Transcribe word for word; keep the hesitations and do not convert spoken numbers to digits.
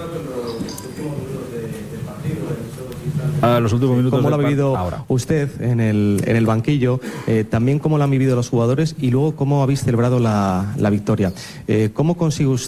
A los últimos minutos. ¿Cómo lo ha del vivido ahora. usted en el, en el banquillo? Eh, también cómo lo han vivido los jugadores y luego cómo habéis celebrado la, la victoria. Eh, ¿Cómo consigue usted